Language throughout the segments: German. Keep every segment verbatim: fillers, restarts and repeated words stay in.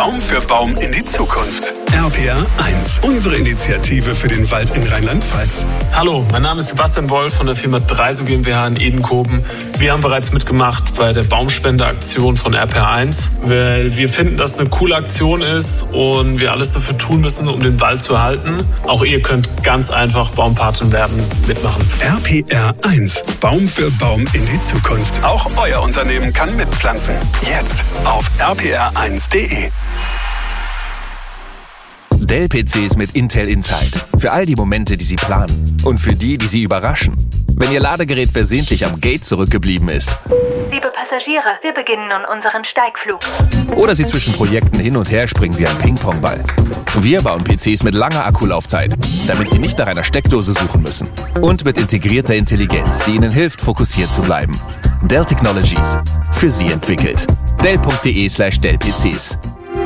Baum für Baum in die Zukunft. R P R eins, unsere Initiative für den Wald in Rheinland-Pfalz. Hallo, mein Name ist Sebastian Wolf von der Firma Dreiso GmbH in Edenkoben. Wir haben bereits mitgemacht bei der Baumspendeaktion von R P R eins, weil wir finden, dass es eine coole Aktion ist und wir alles dafür tun müssen, um den Wald zu erhalten. Auch ihr könnt ganz einfach Baumpatin werden, mitmachen. R P R eins, Baum für Baum in die Zukunft. Auch euer Unternehmen kann mitpflanzen. Jetzt auf r p r eins punkt d e. Dell-P Cs mit Intel Inside. Für all die Momente, die Sie planen. Und für die, die Sie überraschen. Wenn Ihr Ladegerät versehentlich am Gate zurückgeblieben ist. Liebe Passagiere, wir beginnen nun unseren Steigflug. Oder Sie zwischen Projekten hin und her springen wie ein Ping-Pong-Ball. Wir bauen P Cs mit langer Akkulaufzeit, damit Sie nicht nach einer Steckdose suchen müssen. Und mit integrierter Intelligenz, die Ihnen hilft, fokussiert zu bleiben. Dell Technologies. Für Sie entwickelt. Dell punkt d e slash Dell P Cs.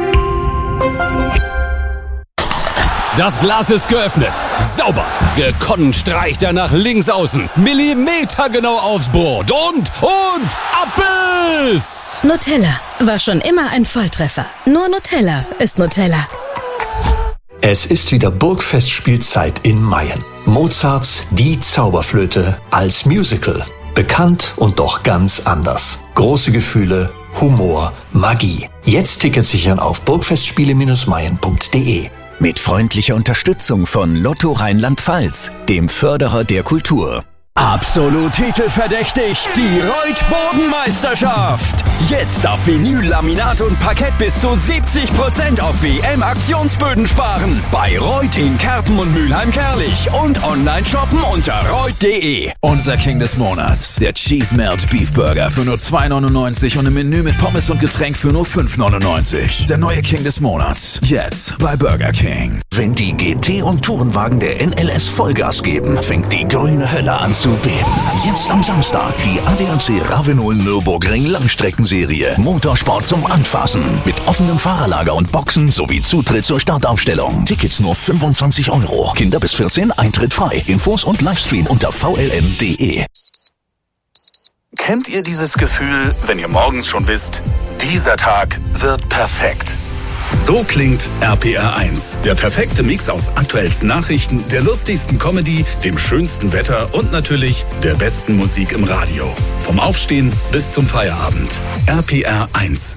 Das Glas ist geöffnet. Sauber. Gekonnt streicht er nach links außen. Millimetergenau aufs Brot. Und, und, Abbiss! Nutella war schon immer ein Volltreffer. Nur Nutella ist Nutella. Es ist wieder Burgfestspielzeit in Mayen. Mozarts Die Zauberflöte als Musical. Bekannt und doch ganz anders. Große Gefühle, Humor, Magie. Jetzt Tickets sichern auf burgfestspiele Bindestrich mayen punkt d e. Mit freundlicher Unterstützung von Lotto Rheinland-Pfalz, dem Förderer der Kultur. Absolut titelverdächtig, die Reut-Bodenmeisterschaft. Jetzt auf Vinyl, Laminat und Parkett bis zu siebzig Prozent auf W M-Aktionsböden sparen. Bei Reut in Kerpen und Mülheim-Kerlich und online shoppen unter reut punkt d e. Unser King des Monats, der Cheese Melt Beef Burger für nur zwei neunundneunzig und im Menü mit Pommes und Getränk für nur fünf neunundneunzig. Der neue King des Monats, jetzt bei Burger King. Wenn die G T und Tourenwagen der N L S Vollgas geben, fängt die grüne Hölle an zu beben. Jetzt am Samstag die A D A C Ravenol Nürburgring Langstreckenserie. Motorsport zum Anfassen. Mit offenem Fahrerlager und Boxen sowie Zutritt zur Startaufstellung. Tickets nur fünfundzwanzig Euro. Kinder bis vierzehn, Eintritt frei. Infos und Livestream unter v l m punkt d e. Kennt ihr dieses Gefühl, wenn ihr morgens schon wisst, dieser Tag wird perfekt? So klingt R P R eins. Der perfekte Mix aus aktuellsten Nachrichten, der lustigsten Comedy, dem schönsten Wetter und natürlich der besten Musik im Radio. Vom Aufstehen bis zum Feierabend. R P R eins.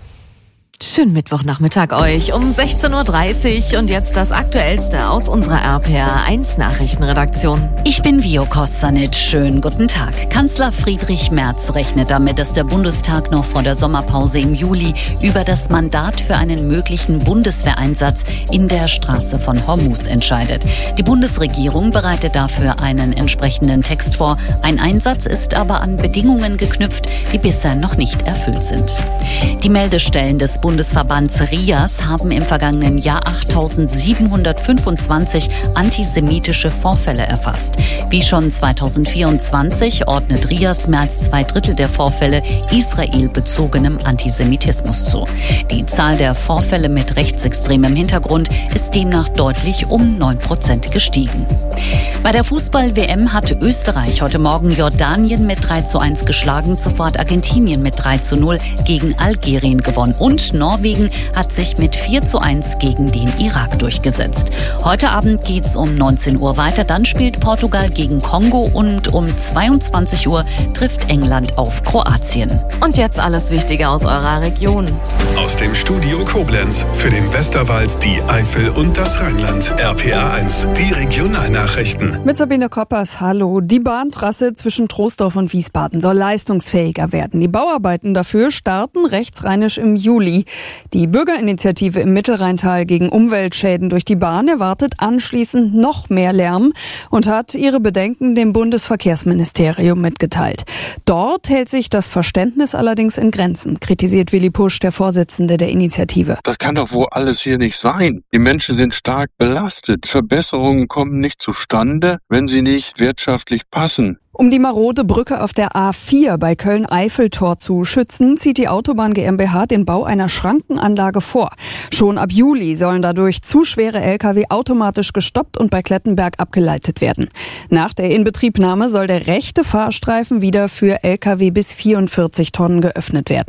Schönen Mittwochnachmittag euch um sechzehn Uhr dreißig und jetzt das Aktuellste aus unserer R P R eins Nachrichtenredaktion. Ich bin Vio Kostanic. Schönen guten Tag. Kanzler Friedrich Merz rechnet damit, dass der Bundestag noch vor der Sommerpause im Juli über das Mandat für einen möglichen Bundeswehreinsatz in der Straße von Hormuz entscheidet. Die Bundesregierung bereitet dafür einen entsprechenden Text vor. Ein Einsatz ist aber an Bedingungen geknüpft, die bisher noch nicht erfüllt sind. Die Meldestellen des Bundesverbands RIAS haben im vergangenen Jahr achttausendsiebenhundertfünfundzwanzig antisemitische Vorfälle erfasst. Wie schon zweitausendvierundzwanzig ordnet RIAS mehr als zwei Drittel der Vorfälle israelbezogenem Antisemitismus zu. Die Zahl der Vorfälle mit rechtsextremem Hintergrund ist demnach deutlich um neun Prozent gestiegen. Bei der Fußball-W M hat Österreich heute Morgen Jordanien mit drei zu eins geschlagen, zuvor hat Argentinien mit drei zu null gegen Algerien gewonnen und Norwegen hat sich mit vier zu eins gegen den Irak durchgesetzt. Heute Abend geht's um neunzehn Uhr weiter, dann spielt Portugal gegen Kongo und um zweiundzwanzig Uhr trifft England auf Kroatien. Und jetzt alles Wichtige aus eurer Region. Aus dem Studio Koblenz für den Westerwald, die Eifel und das Rheinland. R P R eins, die Regionalnachrichten. Mit Sabine Koppers, hallo. Die Bahntrasse zwischen Troisdorf und Wiesbaden soll leistungsfähiger werden. Die Bauarbeiten dafür starten rechtsrheinisch im Juli. Die Bürgerinitiative im Mittelrheintal gegen Umweltschäden durch die Bahn erwartet anschließend noch mehr Lärm und hat ihre Bedenken dem Bundesverkehrsministerium mitgeteilt. Dort hält sich das Verständnis allerdings in Grenzen, kritisiert Willi Pusch, der Vorsitzende der Initiative. Das kann doch wohl alles hier nicht sein. Die Menschen sind stark belastet. Verbesserungen kommen nicht zustande, wenn sie nicht wirtschaftlich passen. Um die marode Brücke auf der A vier bei Köln-Eiffeltor zu schützen, zieht die Autobahn GmbH den Bau einer Schrankenanlage vor. Schon ab Juli sollen dadurch zu schwere L K W automatisch gestoppt und bei Klettenberg abgeleitet werden. Nach der Inbetriebnahme soll der rechte Fahrstreifen wieder für L K W bis vierundvierzig Tonnen geöffnet werden.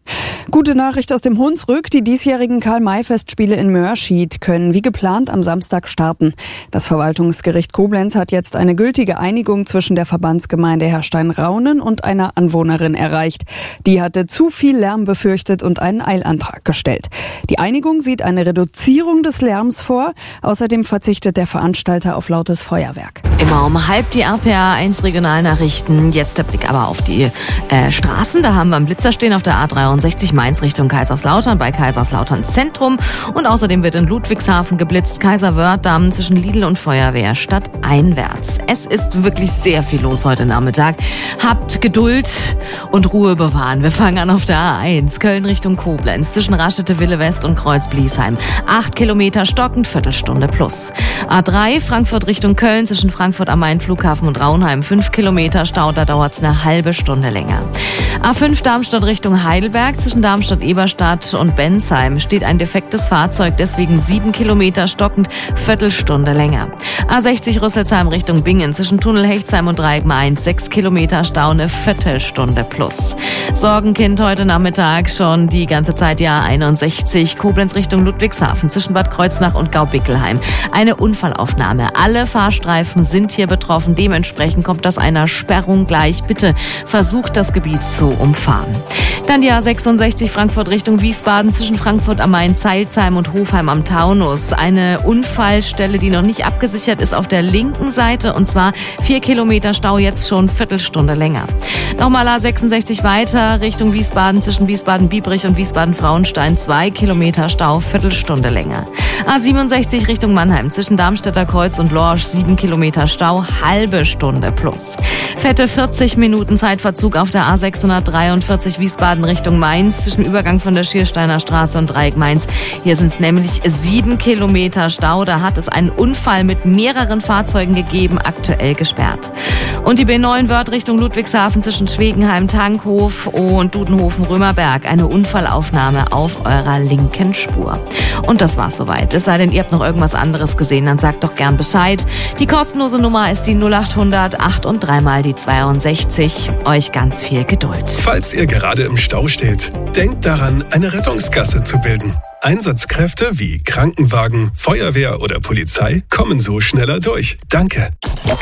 Gute Nachricht aus dem Hunsrück. Die diesjährigen Karl-May-Festspiele in Mörschied können wie geplant am Samstag starten. Das Verwaltungsgericht Koblenz hat jetzt eine gültige Einigung zwischen der Verbandsgemeinde Herrstein-Raunen und einer Anwohnerin erreicht. Die hatte zu viel Lärm befürchtet und einen Eilantrag gestellt. Die Einigung sieht eine Reduzierung des Lärms vor. Außerdem verzichtet der Veranstalter auf lautes Feuerwerk. Immer um halb die R P R eins Regionalnachrichten. Jetzt der Blick aber auf die äh, Straßen. Da haben wir einen Blitzer stehen auf der A dreiundsechzig Mainz Richtung Kaiserslautern bei Kaiserslautern Zentrum. Und außerdem wird in Ludwigshafen geblitzt, Kaiserwörth-Damm zwischen Lidl und Feuerwehr stadteinwärts. Es ist wirklich sehr viel los heute Nachmittag. Habt Geduld und Ruhe bewahren. Wir fangen an auf der A eins. Köln Richtung Koblenz zwischen Raschete Wille West und Kreuz-Bliesheim. Acht Kilometer stockend, Viertelstunde plus. A drei Frankfurt Richtung Köln zwischen Frankfurt am Main Flughafen und Raunheim. Fünf Kilometer Stau, da dauert es eine halbe Stunde länger. A fünf Darmstadt Richtung Heidelberg zwischen Darmstadt-Eberstadt und Bensheim steht ein defektes Fahrzeug, deswegen sieben Kilometer stockend, Viertelstunde länger. A sechzig Rüsselsheim Richtung Bingen zwischen Tunnel Hechtsheim und Dreieck Mainz, sechs Kilometer Stau, eine Viertelstunde plus. Sorgenkind heute Nachmittag schon die ganze Zeit, ja einundsechzig, Koblenz Richtung Ludwigshafen zwischen Bad Kreuznach und Gaubickelheim. Eine Unfallaufnahme. Alle Fahrstreifen sind hier betroffen, dementsprechend kommt das einer Sperrung gleich. Bitte versucht das Gebiet zu umfahren. Dann die A sechsundsechzig Frankfurt Richtung Wiesbaden zwischen Frankfurt am Main, Zeilsheim und Hofheim am Taunus. Eine Unfallstelle, die noch nicht abgesichert ist auf der linken Seite, und zwar vier Kilometer Stau, jetzt schon Viertelstunde länger. Nochmal A sechsundsechzig weiter Richtung Wiesbaden zwischen Wiesbaden-Biebrich und Wiesbaden-Frauenstein, zwei Kilometer Stau, Viertelstunde länger. A siebenundsechzig Richtung Mannheim zwischen Darmstädter Kreuz und Lorsch, sieben Kilometer Stau, halbe Stunde plus. Fette vierzig Minuten Zeitverzug auf der A sechshundertdreiundvierzig Wiesbaden Richtung Mainz zwischen Übergang von der Schiersteiner Straße und Dreieck Mainz. Hier sind es nämlich sieben Kilometer Stau. Da hat es einen Unfall mit mehreren Fahrzeugen gegeben, aktuell gesperrt. Und die B neun Wörth Richtung Ludwigshafen zwischen Schwegenheim, Tankhof und Dudenhofen-Römerberg. Eine Unfallaufnahme auf eurer linken Spur. Und das war's soweit. Es sei denn, ihr habt noch irgendwas anderes gesehen, dann sagt doch gern Bescheid. Die kostenlose Nummer ist die null achthundert acht und dreimal die zweiundsechzig. Euch ganz viel Geduld. Falls ihr gerade im Stau steht, denkt daran, eine Rettungsgasse zu bilden. Einsatzkräfte wie Krankenwagen, Feuerwehr oder Polizei kommen so schneller durch. Danke.